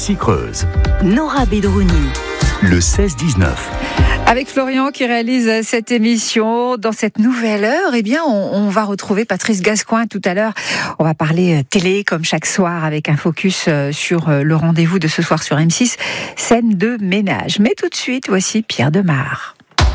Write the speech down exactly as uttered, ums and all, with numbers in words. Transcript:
Nancy-Creuse. Nora Bedrouni. Le seize dix-neuf. Avec Florian qui réalise cette émission, dans cette nouvelle heure, eh bien, on, on va retrouver Patrice Gascoigne tout à l'heure. On va parler télé comme chaque soir avec un focus sur le rendez-vous de ce soir sur M six, scène de ménage. Mais tout de suite, voici Pierre Demar.